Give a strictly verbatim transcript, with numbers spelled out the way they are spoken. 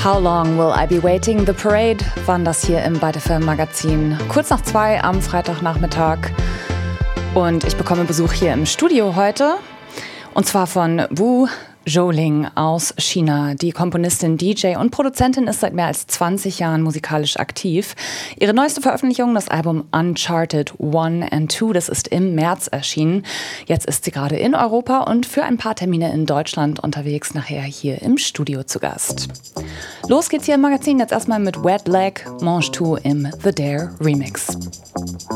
How Long Will I Be Waiting? The Parade waren das hier im Byte F M Magazin. Kurz nach zwei am Freitagnachmittag. Und ich bekomme Besuch hier im Studio heute. Und zwar von Wu Zhouling aus China. Die Komponistin, D J und Produzentin ist seit mehr als zwanzig Jahren musikalisch aktiv. Ihre neueste Veröffentlichung, das Album Uncharted One and Two, das ist im März erschienen. Jetzt ist sie gerade in Europa und für ein paar Termine in Deutschland unterwegs, nachher hier im Studio zu Gast. Los geht's hier im Magazin jetzt erstmal mit Wet Leg Mange Two im The Dare Remix.